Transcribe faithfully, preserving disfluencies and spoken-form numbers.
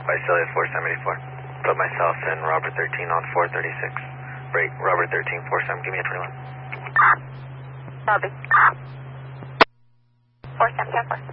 Visalia four seventy-four. Put myself and Robert thirteen on four thirty-six. Break Robert thirteen, four seven, give me a twenty-one. Robert. four seven, four.